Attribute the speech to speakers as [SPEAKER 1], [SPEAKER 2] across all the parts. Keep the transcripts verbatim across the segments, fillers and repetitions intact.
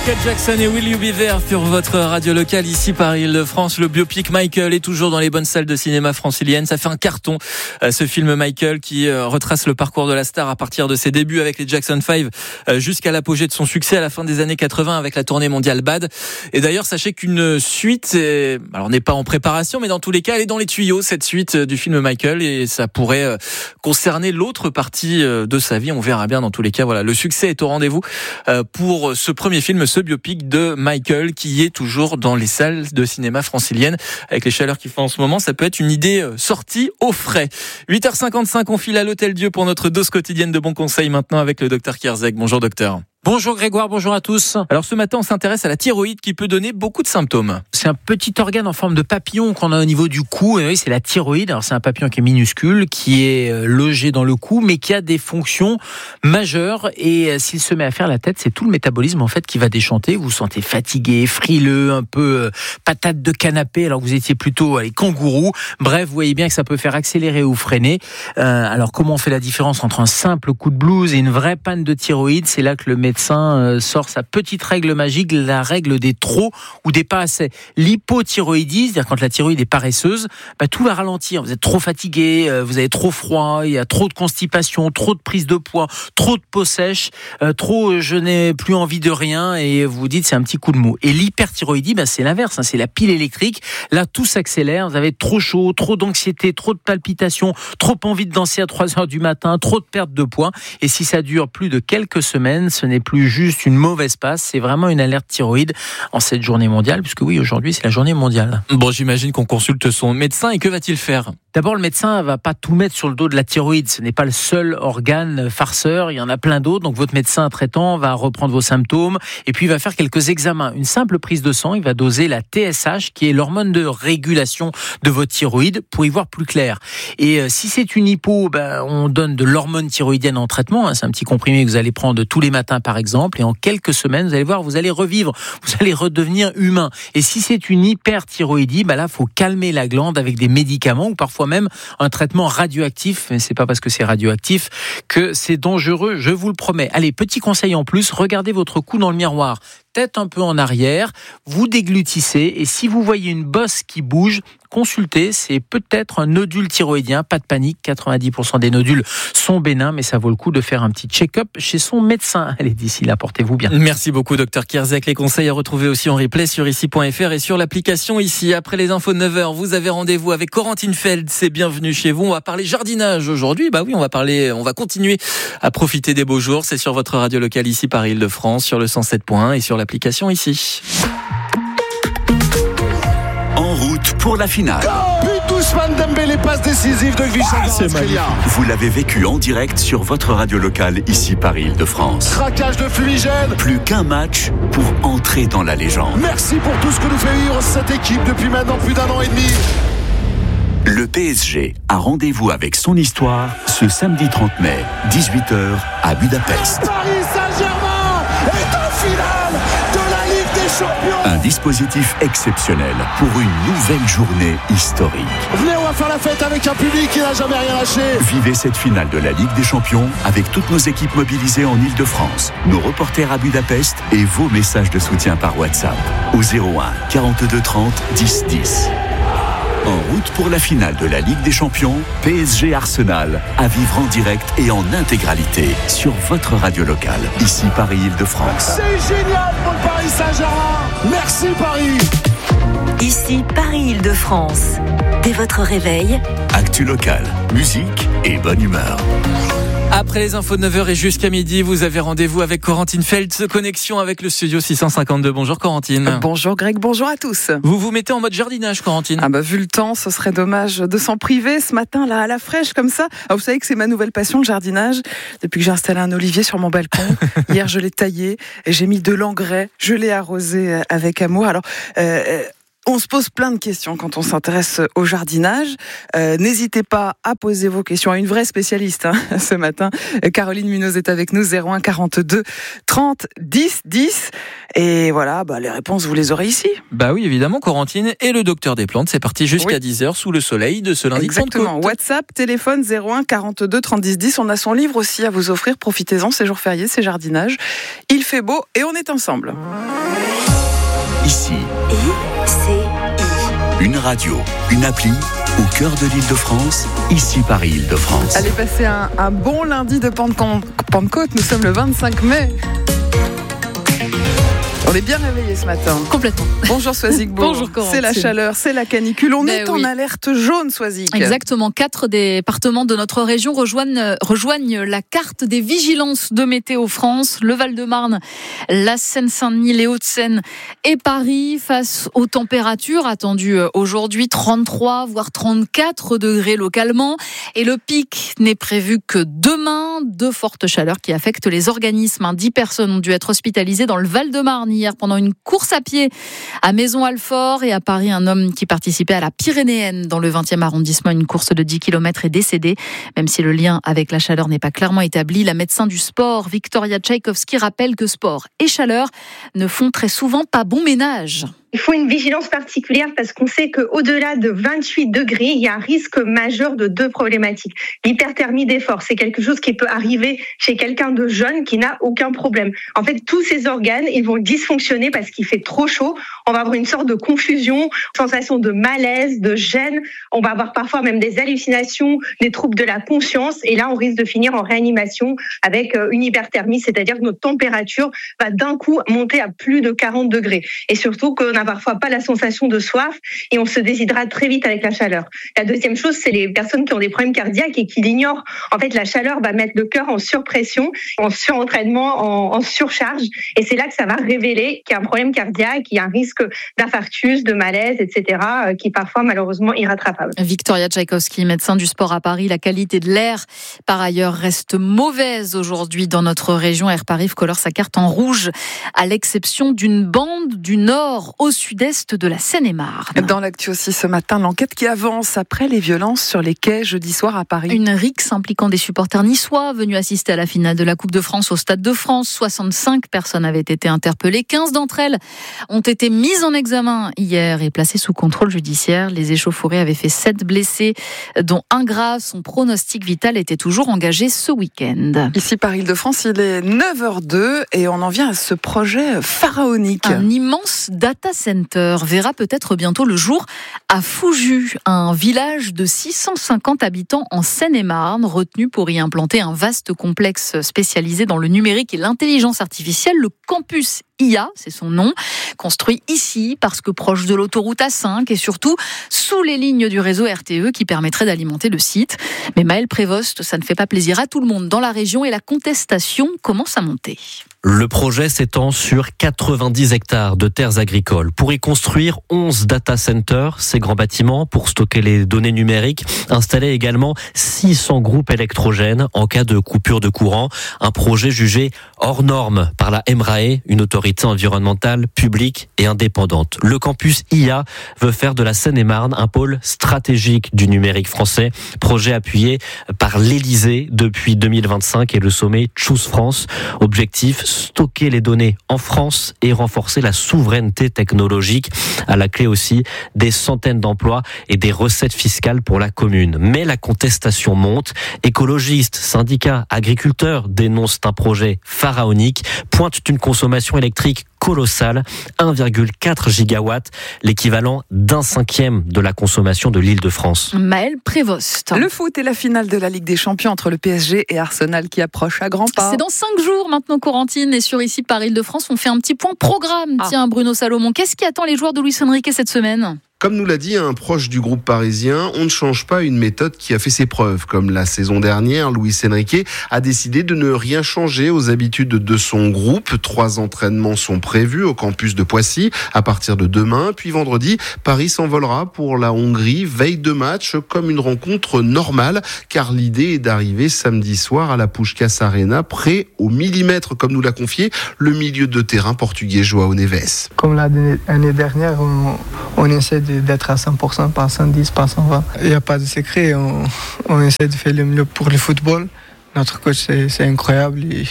[SPEAKER 1] Michael Jackson et Will You Be There sur votre radio locale ici par Île-de-France. Le biopic Michael est toujours dans les bonnes salles de cinéma franciliennes. Ça fait un carton, ce film Michael qui retrace le parcours de la star à partir de ses débuts avec les Jackson five jusqu'à l'apogée de son succès à la fin des années quatre-vingts avec la tournée mondiale Bad. Et d'ailleurs, sachez qu'une suite, est... alors n'est pas en préparation, mais dans tous les cas, elle est dans les tuyaux, cette suite du film Michael, et ça pourrait concerner l'autre partie de sa vie. On verra bien dans tous les cas. Voilà, le succès est au rendez-vous pour ce premier film, ce biopic de Michael qui est toujours dans les salles de cinéma franciliennes. Avec les chaleurs qu'il fait en ce moment, ça peut être une idée sortie au frais. huit heures cinquante-cinq, on file à l'Hôtel Dieu pour notre dose quotidienne de bons conseils maintenant avec le docteur Kierzek. Bonjour docteur.
[SPEAKER 2] Bonjour Grégoire, bonjour à tous.
[SPEAKER 1] Alors ce matin, on s'intéresse à la thyroïde qui peut donner beaucoup de symptômes.
[SPEAKER 2] C'est un petit organe en forme de papillon qu'on a au niveau du cou. Et oui, c'est la thyroïde. Alors c'est un papillon qui est minuscule, qui est logé dans le cou, mais qui a des fonctions majeures. Et s'il se met à faire la tête, c'est tout le métabolisme en fait qui va déchanter. Vous vous sentez fatigué, frileux, un peu patate de canapé, alors que vous étiez plutôt allez, kangourou. Bref, vous voyez bien que ça peut faire accélérer ou freiner. Euh, alors comment on fait la différence entre un simple coup de blues et une vraie panne de thyroïde? C'est là que le médecin médecin sort sa petite règle magique, la règle des trop ou des pas assez. L'hypothyroïdie, c'est-à-dire quand la thyroïde est paresseuse, bah, tout va ralentir. Vous êtes trop fatigué, vous avez trop froid, il y a trop de constipation, trop de prise de poids, trop de peau sèche, euh, trop je n'ai plus envie de rien et vous vous dites c'est un petit coup de mou. Et l'hyperthyroïdie, bah, c'est l'inverse, hein, c'est la pile électrique. Là, tout s'accélère, vous avez trop chaud, trop d'anxiété, trop de palpitations, trop envie de danser à trois heures du matin, trop de perte de poids. Et si ça dure plus de quelques semaines, ce n'est plus juste une mauvaise passe, c'est vraiment une alerte thyroïde en cette journée mondiale, puisque oui, aujourd'hui, c'est la journée mondiale.
[SPEAKER 1] Bon, j'imagine qu'on consulte son médecin, et que va-t-il faire ?
[SPEAKER 2] D'abord, le médecin va pas tout mettre sur le dos de la thyroïde. Ce n'est pas le seul organe farceur. Il y en a plein d'autres. Donc, votre médecin traitant va reprendre vos symptômes et puis il va faire quelques examens. Une simple prise de sang, il va doser la T S H, qui est l'hormone de régulation de votre thyroïde, pour y voir plus clair. Et euh, si c'est une hypo, ben, on donne de l'hormone thyroïdienne en traitement. Hein. C'est un petit comprimé que vous allez prendre tous les matins, par exemple. Et en quelques semaines, vous allez voir, vous allez revivre. Vous allez redevenir humain. Et si c'est une hyperthyroïdie, ben là, faut calmer la glande avec des médicaments ou parfois même un traitement radioactif, mais c'est pas parce que c'est radioactif que c'est dangereux, je vous le promets. Allez, petit conseil en plus, regardez votre cou dans le miroir, tête un peu en arrière, vous déglutissez et si vous voyez une bosse qui bouge, consultez, c'est peut-être un nodule thyroïdien, pas de panique, quatre-vingt-dix pour cent des nodules sont bénins, mais ça vaut le coup de faire un petit check-up chez son médecin. Allez, d'ici là, portez-vous bien.
[SPEAKER 1] Merci beaucoup, docteur Kierzek. Les conseils à retrouver aussi en replay sur ici point f r et sur l'application Ici. Après les infos de neuf heures, vous avez rendez-vous avec Corentine Feld. C'est bienvenue chez vous. On va parler jardinage aujourd'hui. Bah oui, on va parler, on va continuer à profiter des beaux jours. C'est sur votre radio locale ici par Île-de-France, sur le cent sept point un et sur l'application Ici.
[SPEAKER 3] En route pour la finale.
[SPEAKER 4] But d'Ousmane Dembélé, passe décisive de Kvaratskhelia.
[SPEAKER 3] Vous l'avez vécu en direct sur votre radio locale ici par Île-de-France.
[SPEAKER 4] Craquage de fumigène.
[SPEAKER 3] Plus qu'un match pour entrer dans la légende.
[SPEAKER 4] Merci pour tout ce que nous fait vivre cette équipe depuis maintenant plus d'un an et demi.
[SPEAKER 3] Le P S G a rendez-vous avec son histoire ce samedi trente mai, dix-huit heures à Budapest.
[SPEAKER 4] Paris Saint-Germain est en finale de la Ligue des Champions.
[SPEAKER 3] Un dispositif exceptionnel pour une nouvelle journée historique.
[SPEAKER 4] Venez, on va faire la fête avec un public qui n'a jamais rien lâché.
[SPEAKER 3] Vivez cette finale de la Ligue des Champions avec toutes nos équipes mobilisées en Île-de-France, nos reporters à Budapest et vos messages de soutien par WhatsApp au zéro un quarante-deux trente dix dix. En route pour la finale de la Ligue des Champions, P S G Arsenal, à vivre en direct et en intégralité sur votre radio locale, ici Paris Île-de-France.
[SPEAKER 4] C'est génial pour le Paris Saint-Germain. Merci Paris.
[SPEAKER 5] Ici Paris Île-de-France. Dès votre réveil,
[SPEAKER 3] actu locale, musique et bonne humeur.
[SPEAKER 1] Après les infos de neuf heures et jusqu'à midi, vous avez rendez-vous avec Corentine Feld, connexion avec le studio six cent cinquantedeux. Bonjour Corentine.
[SPEAKER 6] Bonjour Greg, bonjour à tous.
[SPEAKER 1] Vous vous mettez en mode jardinage, Corentine?
[SPEAKER 6] Ah bah vu le temps, ce serait dommage de s'en priver ce matin là à la fraîche comme ça. Alors, vous savez que c'est ma nouvelle passion, le jardinage. Depuis que j'ai installé un olivier sur mon balcon, hier je l'ai taillé, et j'ai mis de l'engrais, je l'ai arrosé avec amour. Alors euh, On se pose plein de questions quand on s'intéresse au jardinage. Euh, n'hésitez pas à poser vos questions à une vraie spécialiste hein, ce matin. Caroline Munoz est avec nous, zéro un quarante-deux trente dix dix. Et voilà, bah, les réponses, vous les aurez ici.
[SPEAKER 1] Bah oui, évidemment, Corentine et le docteur des plantes. C'est parti jusqu'à oui. dix heures sous le soleil de ce lundi.
[SPEAKER 6] Exactement. WhatsApp, téléphone zéro un quarante-deux trente dix dix. On a son livre aussi à vous offrir. Profitez-en, c'est jour férié, c'est jardinage. Il fait beau et on est ensemble.
[SPEAKER 3] Ici.
[SPEAKER 5] I, C, I.
[SPEAKER 3] Une radio, une appli, au cœur de l'Île-de-France, ici Paris Île-de-France.
[SPEAKER 6] Allez passer un, un bon lundi de Pentecôte. Nous sommes le vingt-cinq mai. On est bien réveillés ce matin.
[SPEAKER 7] Complètement.
[SPEAKER 6] Bonjour Swazigbo.
[SPEAKER 7] Bonjour Corentine.
[SPEAKER 6] C'est la chaleur, c'est la canicule. On ben est oui. en alerte jaune, Swazig.
[SPEAKER 7] Exactement. Quatre départements de notre région rejoignent, rejoignent la carte des vigilances de Météo France. Le Val-de-Marne, la Seine-Saint-Denis, les Hauts-de-Seine et Paris face aux températures attendues aujourd'hui trente-trois voire trente-quatre degrés localement. Et le pic n'est prévu que demain. De fortes chaleurs qui affectent les organismes. Dix personnes ont dû être hospitalisées dans le Val-de-Marne hier pendant une course à pied à Maison-Alfort, et à Paris, un homme qui participait à la Pyrénéenne dans le vingtième arrondissement. Une course de dix kilomètres est décédé. Même si le lien avec la chaleur n'est pas clairement établi, la médecin du sport, Victoria Tchaïkovski, rappelle que sport et chaleur ne font très souvent pas bon ménage.
[SPEAKER 8] Il faut une vigilance particulière parce qu'on sait qu'au-delà de vingt-huit degrés, il y a un risque majeur de deux problématiques. L'hyperthermie d'effort, c'est quelque chose qui peut arriver chez quelqu'un de jeune qui n'a aucun problème. En fait, tous ces organes, ils vont dysfonctionner parce qu'il fait trop chaud. On va avoir une sorte de confusion, sensation de malaise, de gêne. On va avoir parfois même des hallucinations, des troubles de la conscience. Et là, on risque de finir en réanimation avec une hyperthermie, c'est-à-dire que notre température va d'un coup monter à plus de quarante degrés. Et surtout qu'on a parfois pas la sensation de soif et on se déshydrate très vite avec la chaleur. La deuxième chose, c'est les personnes qui ont des problèmes cardiaques et qui l'ignorent. En fait, la chaleur va mettre le cœur en surpression, en surentraînement, en, en surcharge, et c'est là que ça va révéler qu'il y a un problème cardiaque, qu'il y a un risque d'infarctus, de malaise, et cetera, qui est parfois malheureusement irrattrapable.
[SPEAKER 7] Victoria Tchaïkovski, médecin du sport à Paris. La qualité de l'air, par ailleurs, reste mauvaise aujourd'hui dans notre région. Air Paris colore sa carte en rouge, à l'exception d'une bande du nord au sud-est de la Seine-et-Marne.
[SPEAKER 6] Dans l'actu aussi ce matin, l'enquête qui avance après les violences sur les quais jeudi soir à Paris.
[SPEAKER 7] Une rixe impliquant des supporters niçois venus assister à la finale de la Coupe de France au Stade de France. soixante-cinq personnes avaient été interpellées. quinze d'entre elles ont été mises en examen hier et placées sous contrôle judiciaire. Les échauffourées avaient fait sept blessés, dont un grave. Son pronostic vital était toujours engagé ce week-end.
[SPEAKER 6] Ici Paris Île-de-France, il est neuf heures deux et on en vient à ce projet pharaonique.
[SPEAKER 7] Un immense data center verra peut-être bientôt le jour à Fouju, un village de six cent cinquante habitants en Seine-et-Marne, retenu pour y implanter un vaste complexe spécialisé dans le numérique et l'intelligence artificielle. Le campus I A, c'est son nom, construit ici parce que proche de l'autoroute A cinq et surtout sous les lignes du réseau R T E qui permettrait d'alimenter le site. Mais Maël Prévost, ça ne fait pas plaisir à tout le monde dans la région et la contestation commence à monter.
[SPEAKER 9] Le projet s'étend sur quatre-vingt-dix hectares de terres agricoles. Pour y construire onze data centers, ces grands bâtiments pour stocker les données numériques, installer également six cents groupes électrogènes en cas de coupure de courant. Un projet jugé hors norme par la M R A E, une autorité environnementale publique et indépendante. Le campus I A veut faire de la Seine-et-Marne un pôle stratégique du numérique français. Projet appuyé par l'Élysée depuis deux mille vingt-cinq et le sommet Choose France. Objectif, stocker les données en France et renforcer la souveraineté technologique. À la clé aussi, des centaines d'emplois et des recettes fiscales pour la commune. Mais la contestation monte. Écologistes, syndicats, agriculteurs dénoncent un projet pharaonique, pointent une consommation électrique colossale, un virgule quatre gigawatts, l'équivalent d'un cinquième de la consommation de l'Île-de-France.
[SPEAKER 7] Maël Prévost.
[SPEAKER 6] Le foot et la finale de la Ligue des Champions entre le P S G et Arsenal qui approche à grands pas.
[SPEAKER 7] C'est dans cinq jours maintenant, Corentine, et sur Ici Paris Île-de-France, on fait un petit point programme. Ah. Tiens, Bruno Salomon, qu'est-ce qui attend les joueurs de Luis Enrique cette semaine ?
[SPEAKER 10] Comme nous l'a dit un proche du groupe parisien, on ne change pas une méthode qui a fait ses preuves. Comme la saison dernière, Luis Enrique a décidé de ne rien changer aux habitudes de son groupe. Trois entraînements sont prévus au campus de Poissy à partir de demain. Puis vendredi, Paris s'envolera pour la Hongrie, veille de match, comme une rencontre normale, car l'idée est d'arriver samedi soir à la Puskás Arena, prêt au millimètre, comme nous l'a confié le milieu de terrain portugais João Neves.
[SPEAKER 11] Comme l'année dernière, on, on essaie d'être à cent pour cent, pas cent dix, pas cent vingt. Il n'y a pas de secret, on, on essaie de faire le mieux pour le football. Notre coach, c'est, c'est incroyable. Et...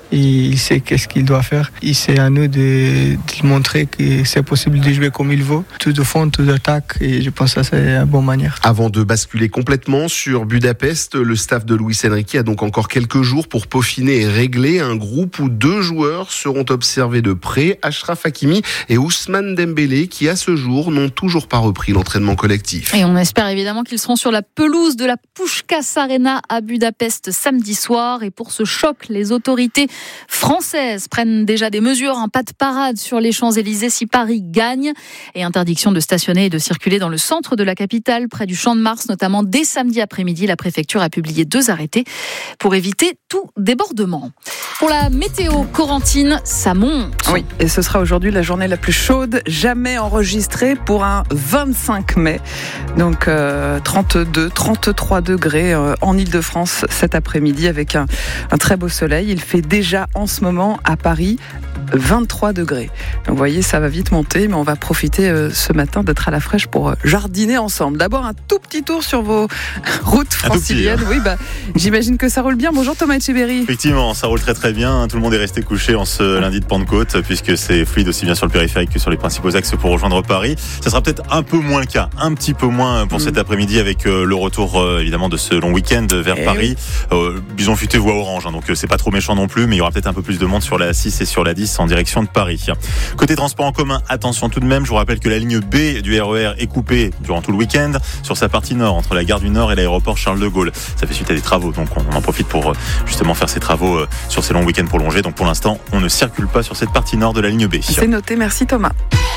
[SPEAKER 11] il sait qu'est-ce qu'il doit faire. Et c'est à nous de, de montrer que c'est possible de jouer comme il veut, tout de fond, tout d'attaque, et je pense que ça, c'est une bonne manière.
[SPEAKER 10] Avant de basculer complètement sur Budapest, le staff de Luis Enrique a donc encore quelques jours pour peaufiner et régler un groupe où deux joueurs seront observés de près, Achraf Hakimi et Ousmane Dembélé, qui à ce jour n'ont toujours pas repris l'entraînement collectif.
[SPEAKER 7] Et on espère évidemment qu'ils seront sur la pelouse de la Puskás Arena à Budapest samedi soir. Et pour ce choc, les autorités françaises prennent déjà des mesures, un pas de parade sur les Champs-Élysées si Paris gagne, et interdiction de stationner et de circuler dans le centre de la capitale, près du Champ de Mars, notamment dès samedi après-midi. La préfecture a publié deux arrêtés pour éviter tout débordement. Pour la météo corentine, ça monte.
[SPEAKER 6] Oui, et ce sera aujourd'hui la journée la plus chaude jamais enregistrée pour un vingt-cinq mai. Donc euh, trente-deux, trente-trois degrés euh, en Ile-de-France cet après-midi avec un, un très beau soleil. Il fait déjà en ce moment à Paris vingt-trois degrés. Donc vous voyez, ça va vite monter, mais on va profiter euh, ce matin d'être à la fraîche pour euh, jardiner ensemble. D'abord, un tout petit tour sur vos routes franciliennes. Petit, hein. Oui, bah, j'imagine que ça roule bien. Bonjour Thomas Etcheberry.
[SPEAKER 12] Effectivement, ça roule très très bien. Tout le monde est resté couché en ce lundi de Pentecôte, puisque c'est fluide aussi bien sur le périphérique que sur les principaux axes pour rejoindre Paris. Ça sera peut-être un peu moins le cas, un petit peu moins pour mmh. cet après-midi, avec euh, le retour euh, évidemment de ce long week-end vers Et Paris. Oui. Euh, Bison futé voie orange, hein, donc euh, c'est pas trop méchant non plus, mais il y aura peut-être un peu plus de monde sur la six et sur la dix en direction de Paris. Côté transport en commun, attention tout de même, je vous rappelle que la ligne B du R E R est coupée durant tout le week-end sur sa partie nord, entre la gare du Nord et l'aéroport Charles de Gaulle. Ça fait suite à des travaux, donc on en profite pour justement faire ces travaux sur ces longs week-ends prolongés. Donc pour l'instant, on ne circule pas sur cette partie nord de la ligne B.
[SPEAKER 6] C'est noté, merci Thomas.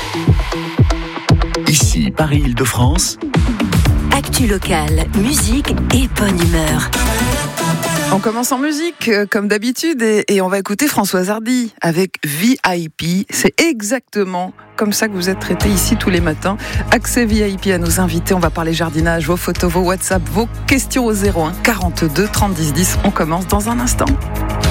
[SPEAKER 3] Ici, Paris-Île-de-France.
[SPEAKER 5] Actu locale, musique et bonne humeur.
[SPEAKER 6] On commence en musique, comme d'habitude, et, et on va écouter Françoise Hardy avec V I P. C'est exactement comme ça que vous êtes traités ici tous les matins. Accès V I P à nos invités. On va parler jardinage, vos photos, vos WhatsApp, vos questions au zéro un quarante-deux trente dix dix. On commence dans un instant.